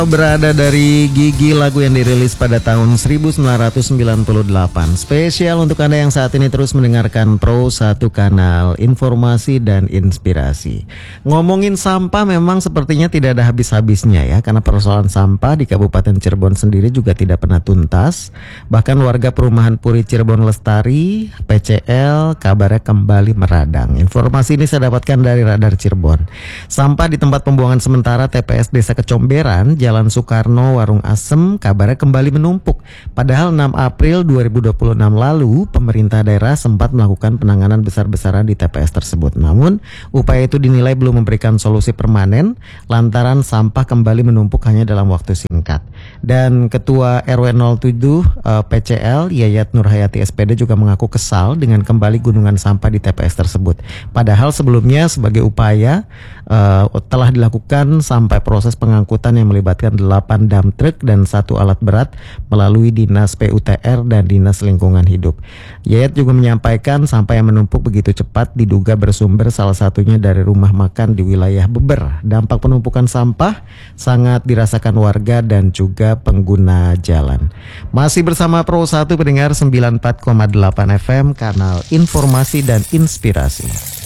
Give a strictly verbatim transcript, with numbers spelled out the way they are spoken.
Berada dari Gigi, lagu yang dirilis pada tahun seribu sembilan ratus sembilan puluh delapan. Spesial untuk Anda yang saat ini terus mendengarkan Pro satu Kanal Informasi dan Inspirasi. Ngomongin sampah memang sepertinya tidak ada habis-habisnya ya, karena persoalan sampah di Kabupaten Cirebon sendiri juga tidak pernah tuntas. Bahkan warga perumahan Puri Cirebon Lestari, P C L, kabarnya kembali meradang. Informasi ini saya dapatkan dari Radar Cirebon. Sampah di tempat pembuangan sementara T P S Desa Kecomberan, Jalan Soekarno, Warung Asem, kabarnya kembali menumpuk. Padahal enam April dua ribu dua puluh enam lalu, pemerintah daerah sempat melakukan penanganan besar-besaran di T P S tersebut. Namun, upaya itu dinilai belum memberikan solusi permanen, lantaran sampah kembali menumpuk hanya dalam waktu singkat. Dan Ketua R W nol tujuh uh, P C L, Yayat Nurhayati S P D juga mengaku kesal dengan kembali gunungan sampah di T P S tersebut. Padahal sebelumnya sebagai upaya uh, telah dilakukan sampai proses pengangkutan yang melibatkan delapan dump truck dan satu alat berat melalui Dinas P U T R dan Dinas Lingkungan Hidup. Yayat juga menyampaikan sampah yang menumpuk begitu cepat diduga bersumber salah satunya dari rumah makan di wilayah Beber. Dampak penumpukan sampah sangat dirasakan warga dan juga pengguna jalan. Masih bersama Pro satu pendengar sembilan puluh empat koma delapan F M, kanal informasi dan inspirasi.